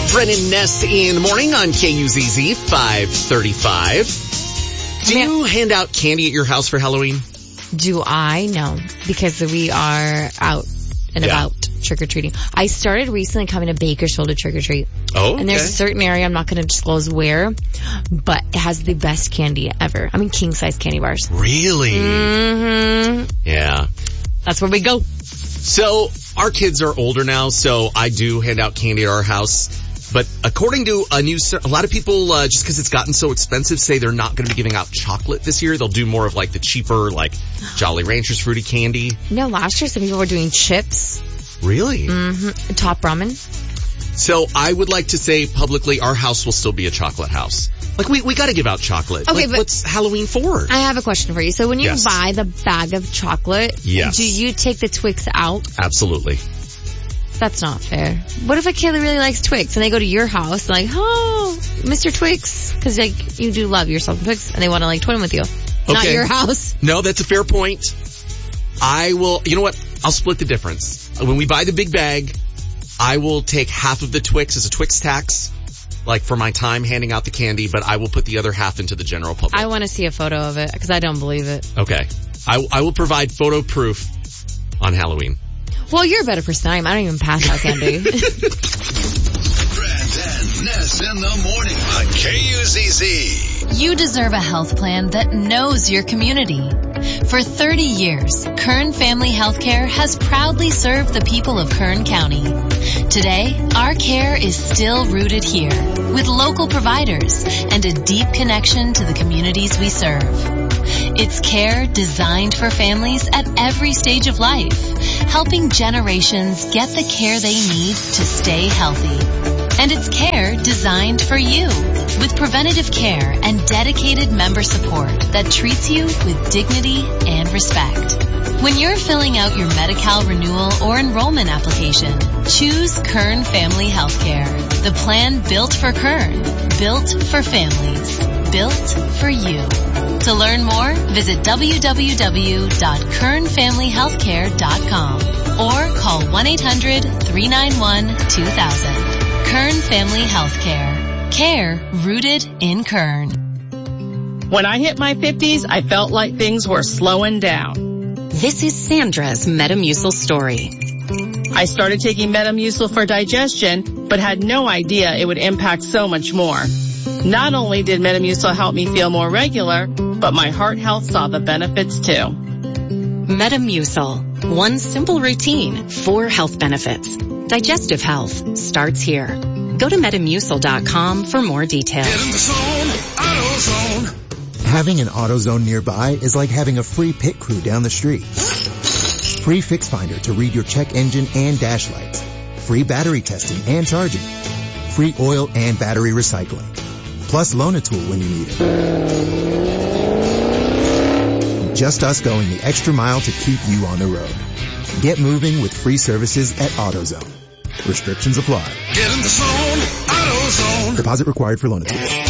Brennan Ness in the morning on KUZZ 535. Do you hand out candy at your house for Halloween? Do I? No, because we are out and about trick-or-treating. I started recently coming to Bakersfield to trick-or-treat. Oh, okay. And there's a certain area, I'm not going to disclose where, but it has the best candy ever. I mean, king-size candy bars. Really? Mm-hmm. Yeah. That's where we go. So, our kids are older now, so I do hand out candy at our house. But according to a lot of people, just because it's gotten so expensive, say they're not going to be giving out chocolate this year. They'll do more of like the cheaper, like Jolly Ranchers fruity candy. No, last year some people were doing chips. Really? Mm-hmm. Top ramen. So I would like to say publicly, our house will still be a chocolate house. Like we got to give out chocolate. Okay, like, but what's Halloween for? I have a question for you. So when you buy the bag of chocolate, do you take the Twix out? Absolutely. That's not fair. What if a kid really likes Twix and they go to your house like, oh, Mr. Twix, because like you do love yourself Twix and they want to like twin with you, not your house. No, that's a fair point. I will. You know what? I'll split the difference. When we buy the big bag, I will take half of the Twix as a Twix tax, like for my time handing out the candy, but I will put the other half into the general public. I want to see a photo of it because I don't believe it. Okay, I will provide photo proof on Halloween. Well, you're a better person than I am. I don't even pass out candy. Brand and Ness in the morning on KUZZ. You deserve a health plan that knows your community. For 30 years, Kern Family Healthcare has proudly served the people of Kern County. Today, our care is still rooted here, with local providers and a deep connection to the communities we serve. It's care designed for families at every stage of life, helping generations get the care they need to stay healthy. And it's care designed for you, with preventative care and dedicated member support that treats you with dignity and respect. When you're filling out your Medi-Cal renewal or enrollment application, choose Kern Family Healthcare, the plan built for Kern, built for families, built for you. To learn more, visit www.kernfamilyhealthcare.com or call 1-800-391-2000. Kern Family Healthcare. Care rooted in Kern. When I hit my 50s, I felt like things were slowing down. This is Sandra's Metamucil story. I started taking Metamucil for digestion, but had no idea it would impact so much more. Not only did Metamucil help me feel more regular, but my heart health saw the benefits too. Metamucil. One simple routine, 4 health benefits. Digestive health starts here. Go to Metamucil.com for more details. Get in the zone, AutoZone. Having an AutoZone nearby is like having a free pit crew down the street. Free Fix Finder to read your check engine and dash lights. Free battery testing and charging. Free oil and battery recycling. Plus Loan-A-Tool when you need it. Just us going the extra mile to keep you on the road. Get moving with free services at AutoZone. Restrictions apply. Get in the zone, AutoZone. Deposit required for Loan-A-Tool.